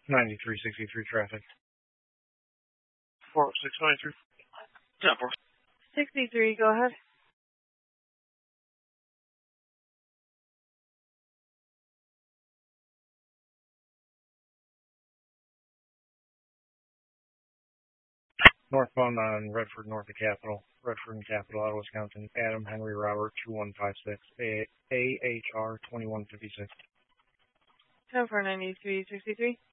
9363 traffic. 4693. Yeah, 63, go ahead. Northbound on Redford, north of Capitol. Redford and Capitol, out of Wisconsin. Adam Henry Robert 2156. AHR 2156. 10 for 9363.